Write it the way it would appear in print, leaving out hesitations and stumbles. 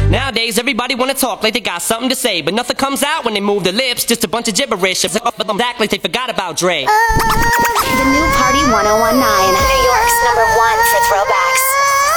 Nowadays, everybody wanna talk like they got something to say, but nothing comes out when they move their lips, just a bunch of gibberish. Act like they forgot about Dre. The new Party 101